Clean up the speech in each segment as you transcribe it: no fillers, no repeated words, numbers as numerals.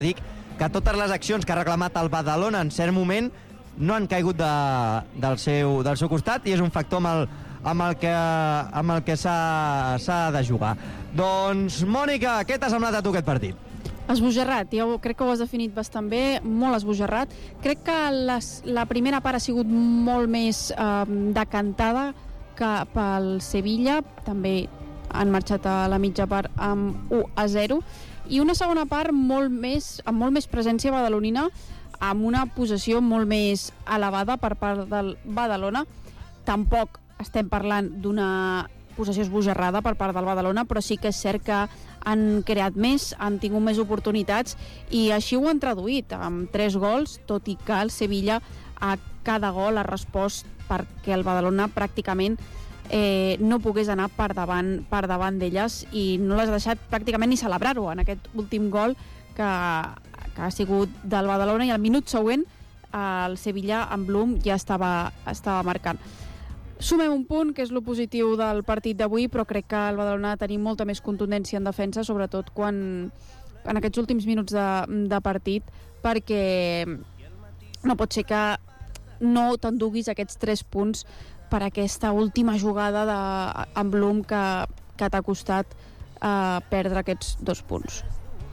Dic que totes les accions que ha reclamat el Badalona en cert moment no han caigut del seu costat i és un factor amb el que s'ha de jugar. Doncs, Mònica, què t'ha semblat a tu aquest partit? Esbojarrat, jo crec que ho has definit bastant bé, molt esbojarrat. Crec que la primera part ha sigut molt més decantada que pel Sevilla, també han marxat a la mitja part amb 1-0, i una segona part amb molt més presència badalonina, amb una possessió molt més elevada per part del Badalona. Tampoc estem parlant d'una possessió esbojarrada per part del Badalona, però sí que és cert que han creat més, han tingut més oportunitats i així ho han traduït amb 3 gols, tot i que el Sevilla a cada gol ha respost perquè el Badalona pràcticament no pogués anar per davant d'elles i no les ha deixat pràcticament ni celebrar-ho en aquest últim gol que ha sigut del Badalona, i al minut següent el Sevilla amb Blum ja estava marcant. Sumem un punt, que és lo positiu del partit d'avui, però crec que el Badalona ha de tenir molta més contundència en defensa, sobretot quan en aquests últims minuts de partit, perquè no pot ser que no t'enduguis aquests 3 punts per aquesta última jugada amb Blum que t'ha costat perdre aquests 2 punts.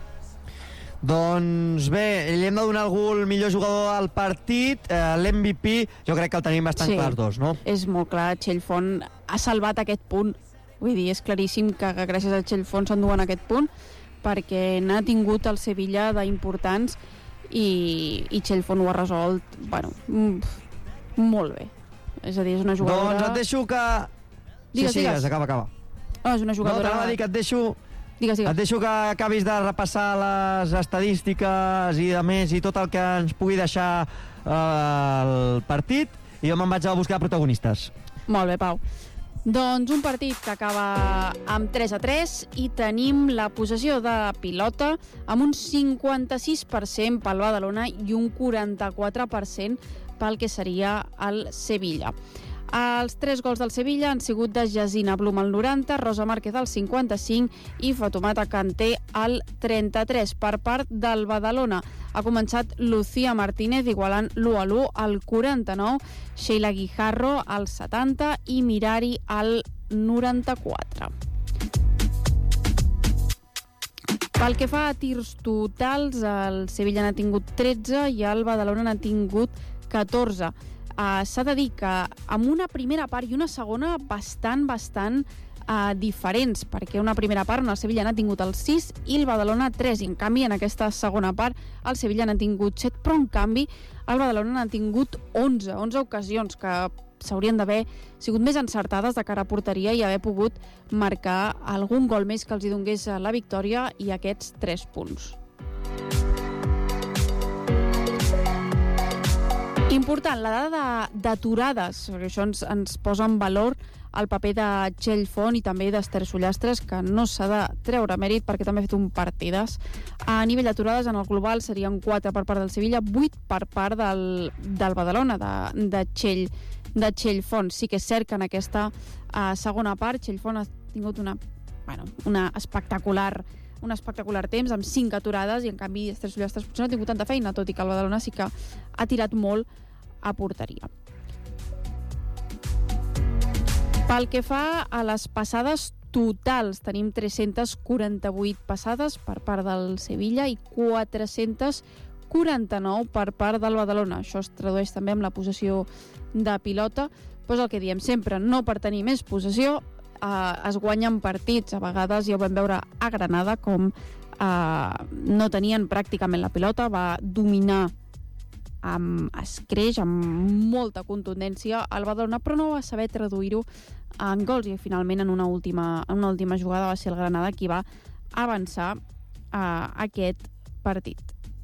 Doncs bé, li hem de donar algú el millor jugador al partit, l'MVP, jo crec que el tenim bastant clars dos, no? És molt clar, Xellfont ha salvat aquest punt, vull dir, és claríssim que gràcies a Xellfont s'enduen aquest punt, perquè n'ha tingut el Sevilla d'importants i Xellfont ho ha resolt, bueno, molt bé. És a dir, és una jugadora... Doncs et deixo que... Digues. Acaba. No, és una jugadora... No, t'anava a dir que et deixo... Digues. Et deixo que acabis de repassar les estadístiques i de més i tot el que ens pugui deixar el partit, i jo me'n vaig a buscar protagonistes. Molt bé, Pau. Doncs un partit que acaba amb 3-3 i tenim la possessió de pilota amb un 56% pel Badalona i un 44% pel que seria el Sevilla. Els 3 gols del Sevilla han sigut de Jazina Blum al 90, Rosa Márquez al 55 i Fatoumata Kanté al 33. Per part del Badalona ha començat Lucía Martínez igualant l'1-1 al 49, Sheila Guijarro al 70 i Mirari al 94. Pel que fa a tirs totals, el Sevilla n'ha tingut 13 i el Badalona n'ha tingut 14. S'ha de dir que amb una primera part i una segona bastant diferents, perquè una primera part on el Sevilla n'ha tingut el 6 i el Badalona 3, i en canvi en aquesta segona part el Sevilla n'ha tingut 7, però en canvi el Badalona n'ha tingut 11 ocasions que s'haurien d'haver sigut més encertades de cara a porteria i haver pogut marcar algun gol més que els hi donés la victòria i aquests 3 punts. Important, la dada d'aturades, perquè això ens posa en valor el paper de Xellfont i també d'Ester Sullastres, que no s'ha de treure mèrit perquè també ha fet un partides. A nivell d'aturades, en el global serien 4 per part del Sevilla, 8 per part del Badalona, de Xellfont. Sí que és cert que en aquesta segona part Xellfont ha tingut una espectacular temps amb 5 aturades, i en canvi Ester Sullastres potser no ha tingut tanta feina, tot i que el Badalona sí que ha tirat molt a porteria. Pel que fa a les passades totals, tenim 348 passades per part del Sevilla i 449 per part del Badalona. Això es tradueix també amb la possessió de pilota, doncs el que diem sempre, no per tenir més possessió es guanyen partits. A vegades ja ho vam veure a Granada com no tenien pràcticament la pilota, va dominar amb escreix, amb molta contundència al Badalona, però no va saber traduir-ho en gols, i finalment en una última jugada va ser el Granada qui va avançar a aquest partit.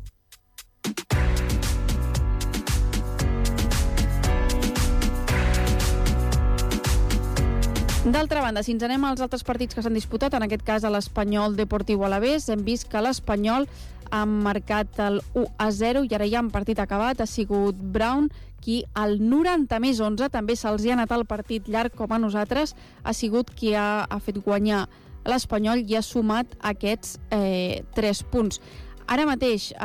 D'altra banda, si ens anem als altres partits que s'han disputat, en aquest cas a l'Espanyol Deportiu Alavés, hem vist que l'Espanyol ha marcat el 1-0 i ara ja en partit acabat. Ha sigut Brown qui al 90+11, també se'ls hi ha anat el partit llarg com a nosaltres, ha sigut qui ha fet guanyar l'Espanyol i ha sumat aquests 3 punts. Ara mateix